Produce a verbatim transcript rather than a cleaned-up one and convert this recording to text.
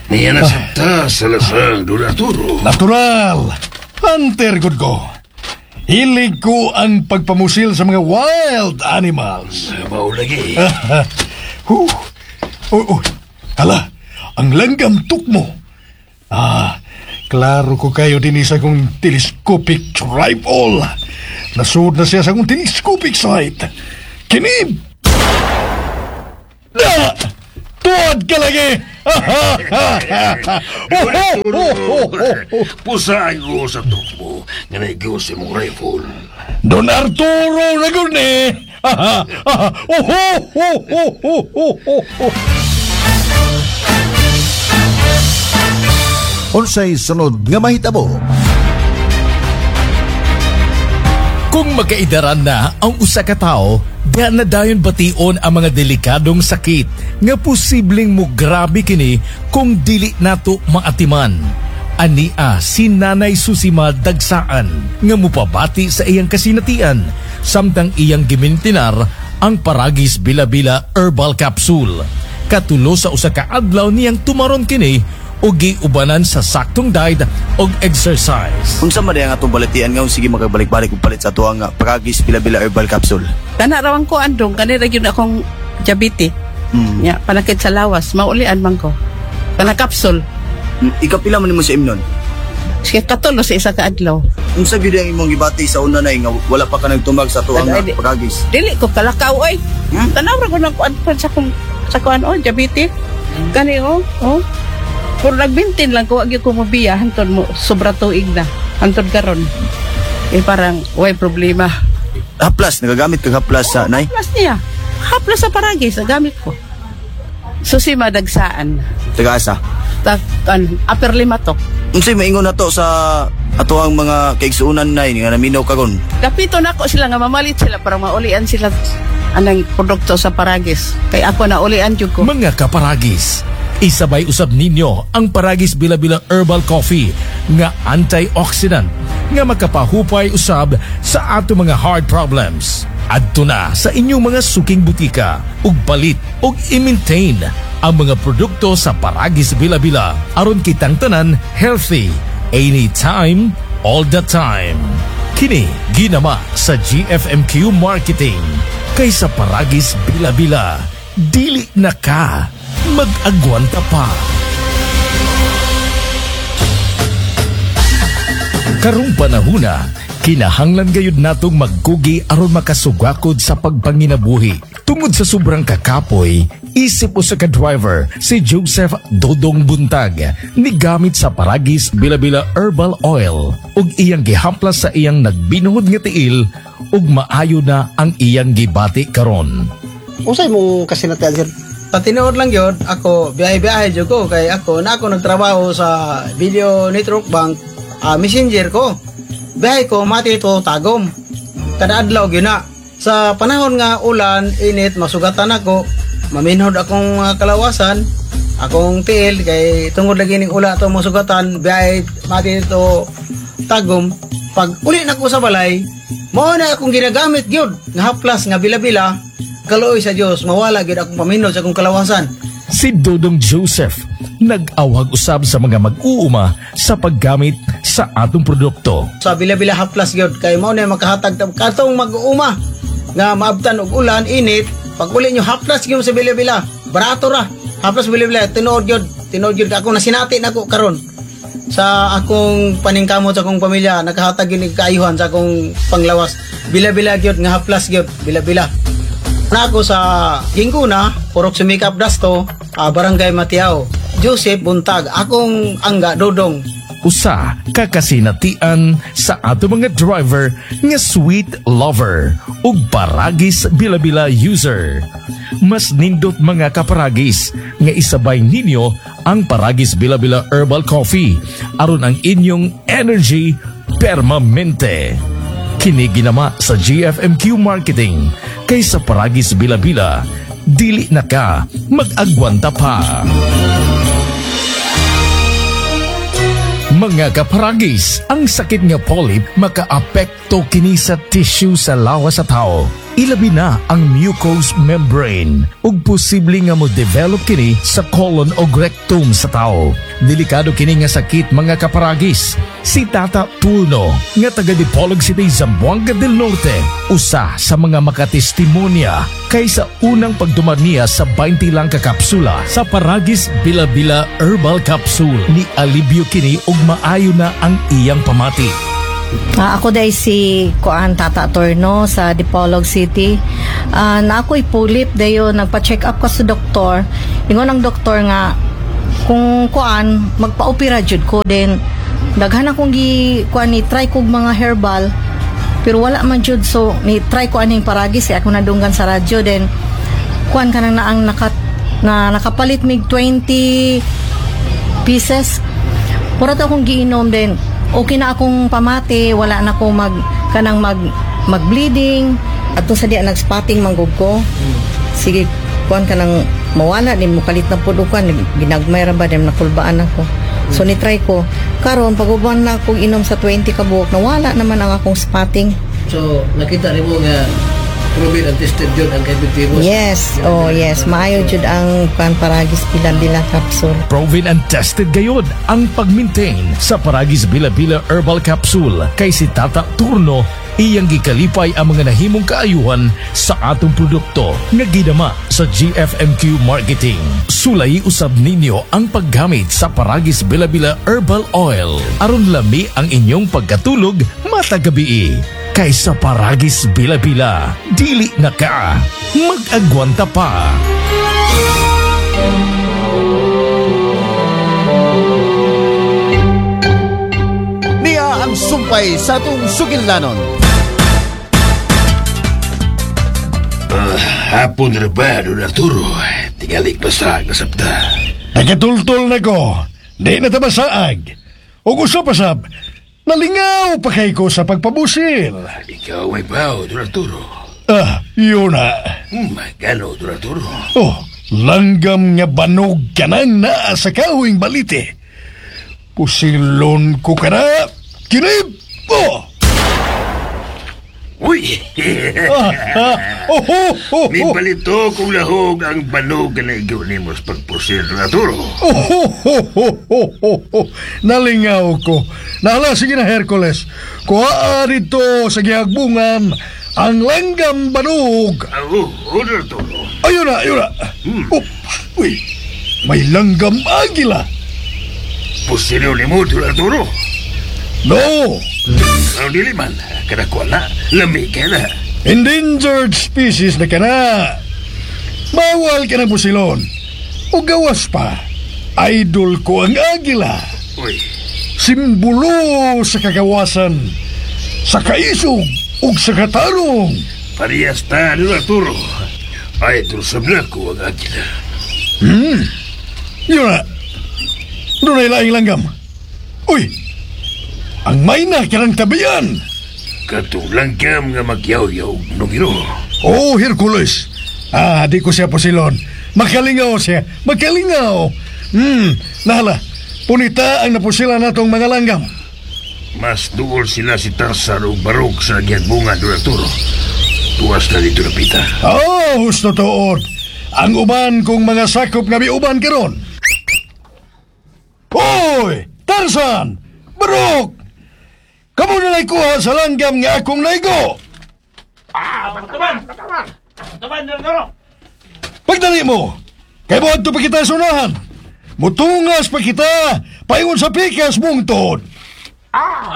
Niya nasabta sa lasang Don Arturo. Natural! Hunter good ko. Hilig ko ang pagpamusil sa mga wild animals. Maulagi. Huh. Oh, oh. Hala, ang langgam tukmo. Ah, klaro ko kayo din sa kong telescopic rifle. Nasud na siya sa kong telescopic sight. Kinib! Ah! Tuwad ka lagi! Don Arturo, pusaan ko sa tukmo nga naigaw sa mong rifle. Don Arturo na guni! Unsay sunod nga mahitabo? Kung magkaidaran na ang usa ka tawo, diha na dayon bation ang mga delikadong sakit nga posibleng mo grabe kini kung dili nato maatiman. Ania si Nanay Susima Dagsaan nga mupabati sa iyang kasinatian samtang iyang gimintinar ang Paragis Bila-Bila Herbal Capsule. Katulo sa usa ka adlaw niyang tumaron kini o giubanan sa saktong diet og exercise. Unsa man ang atong balatian nga sige magabalik-balik og palit sa tuang nga Paragis Bila-Bila Herbal Capsule. Kana rawang ko andong kanira gyud akong diabetes. Mm. Ya, panakit sa lawas, maulian man ko. Kana capsule. Mm, ikapila man nimo sa imnon? Sige katulo sa isa ka adlaw. Unsa gyud ang imong gibati sa una nay nga wala pa ka nagtumag sa tuang nga Paragis? Dili ko kalakaw oy. Hmm? Tanaw ra ko nang kuan sa kong sa kuan oh diabetes. Kani oh, oh. Kung nagbintin lang ko, wag yung kumubiya, hantod mo, sobra tuig na. Hantod karon. Eh parang, way problema. Haplas, nagagamit ka haplas sa, nay? Haplas niya. Haplas sa Paragis, nagamit ko. Susima Dagsaan. Taga-asa? Tak, an, upper lima to. Unsay maingon na to sa ato ang mga kaigsuunan nay nga naminaw karon? Kapito na ako sila nga mamalit sila para maulian sila anang produkto sa Paragis. Kay ako na ulian jud ko. Mga kaparagis, isabay usab ninyo ang Paragis Bila-Bila Herbal Coffee nga antioxidant nga makapahupay usab sa ato mga heart problems. Adto na sa inyong mga suking butika ug palit ug i-maintain ang mga produkto sa Paragis Bila-Bila aron kitang tanan healthy anytime, all the time. Kini ginama sa G F M Q Marketing kay sa Paragis Bila-Bila dili na ka mag-agwanta pa. Karong panahuna, kinahanglan gayud natong magkugi aron makasugakod sa pagpanginabuhi. Tungod sa sobrang kakapoy, isip usa ka driver si Joseph Dodong Buntag ni gamit sa Paragis Bila-Bila Herbal Oil ug iyang gihaplas sa iyang nagbinuhod nga tiil ug maayo na ang iyang gibati karon. Usay mong kasinatian sir? Patinood lang yun, ako biyahe-biyahe dyan ko kay ako na ako nagtrabaho sa video network bank uh, messenger ko. Biyahe ko mati ito tagom. Kada adlaw yun na. Sa panahon nga ulan, init, masugatan ako, maminhod akong uh, kalawasan, akong tiil kay tungod lagi ning ula ito masugatan, biyahe mati ito tagom. Pag uli na ko sa balay, mao na akong ginagamit yun, nga haplas, nga bila-bila, kaloy sa Diyos, mawala gid akong paminod sa akong kalawasan. Si Dodong Joseph nag-awag usab sa mga mag-uuma sa paggamit sa atong produkto. Sa bila-bila haplas gyud kay mao na makahatag katong mag-uuma nga maabtan og ulan, init, pag uli nyo haplas gyud sa bila-bila, barato ra. Haplas bila-bila tinuod gyud, tinuod gyud ako nasinati nako karon. Sa akong paningkamot sa akong pamilya, nakahatag gyud kaayuhan sa akong panglawas. Bila-bila gyud nga haplas gyud, bila-bila. Na ako sa Ginguna, Purok Sumikap Dasto, uh, Barangay Matiao. Joseph Buntag, akong angga Dodong. Usa kakasinatian sa ato mga driver nga sweet lover ug Paragis Bila-Bila user. Mas nindot mga kaparagis nga isabay ninyo ang Paragis Bila-Bila Herbal Coffee aron ang inyong energy permanente. Kini ginama sa G F M Q Marketing kay sa Paragis Bila-Bila dili na ka mag-agwanta pa. Mga kaparagis, ang sakit nga polyp makaapekto kini sa tissue sa lawas sa tao. Ilabi na ang mucous membrane ug posible nga mo develop kini sa colon o rectum sa tao. Delikado kini nga sakit mga kaparagis. Si Tata Turno nga taga Dipolog City, Zamboanga del Norte, usa sa mga makatestimonya kay sa unang pagdumar niya sa twenty lang ka kapsula sa Paragis Bila-Bila Herbal Capsule ni alibyo kini ug maayo na ang iyang pamati. Ah, ako dahil si Kuan Tata Torno sa Dipolog City. Ah, na ako'y pulip dayo nagpa-check up ka sa doktor. Ingon ang doktor nga kung kuan magpa-opera jud ko din. Daghan akong gi kuan ni try kog mga herbal pero wala man jud, so ni try ko aning Paragis kaya ako nadunggan sa radyo din. Kuan kanang naang nakat na nakapalit mig twenty pieces. Pura ta akong giinom din. Okay na akong pamati, wala na akong mag kanang mag mag-bleeding. Ato sa diya nag-spotting manggug ko. Sige, kuan kanang mawala din mo kalit na pud ukan ginagmay ra ba dem nakulbaan ako. So ni try ko. Karon paguban na akong inom sa twenty ka buok, nawala naman ang akong spotting. So nakita nimo nga proven and tested yun ang kaibitivos. Yes, oh yes, maayo jud ang kuan Paragis Bila-Bila Capsule. Proven and tested gayod ang pag-maintain sa Paragis Bila-Bila Herbal Capsule kay si Tata Turno iyang gikalipay ang mga nahimong kaayuhan sa atong produkto nga gidama sa G F M Q Marketing. Sulay usab ninyo ang paggamit sa Paragis Bila-Bila Herbal Oil aron lami ang inyong pagkatulog matag gabi. Kaysa Paragis Bila-Bila, dili na ka mag-agwanta pa. Niya ang sumpay sa atong sugilnanon. Uh, hapon na ba, Don Arturo? Tingalik pa sa nasabta. Nakatultol na ko. Di na tabasaag. O gusto pa sab, nalingaw pa kay ko sa pagpabusil. Ikaw may bao, Don Arturo. Ah, yun na. Hmm, gano, Don Arturo? Oh, langgam nga banog ka na naa sa kahuing balite. Pusilon ko ka na. Kinib! Oh! Uy! Ah, ah, oh, oh, oh, May oh. balito kung lahog ang banog na igaw ni mo sa pagpusil, Don Arturo. Oh, oh, oh, oh, oh, oh, oh. Nalingaw ko. Nahala, sige na, Hercules. Kuha rito sa gihagbungan ang langgam banog. Ah, Oo, oh, Don Arturo. Ayun na, ayun na. Hmm. Oh, uy, may langgam agila. Pusilyo ni mo, Don Arturo. No, Ang diliman, kanakuha na, lami ka na. endangered species na ka na. Bawal ka na pusilon. O gawas pa, idol ko ang agila. Uy, Simbolo sa kagawasan, sa kaisog ug sa katarong. parehas ta, Don Arturo. Ay, tursabla ko ang agila. Hmm, yun na. Doon ay laing langgam. Uy, ang may na kanang tabian. Katulang kam nga magyaw-yaw nung ino. Oh, Hercules. Ah, di ko siya pusilon. Makalingaw siya. Makalingaw. Hmm, nahala. Punita ang napusilan natong mga langgam. Mas duol sila si Tarzan o Barog sa nagyagbunga, Don Arturo. Tuwas na dito napita. Oh, husto tuod. Ang uban kong mga sakop nga uban karon. Hoy! Tarzan! Barok! Kamu na lay kuha sa langgam nga akong naigo! Pagdali mo! Kay mo adto pa kita sunahan! Mutungas pa kita! Paingon sa pikas mong tod!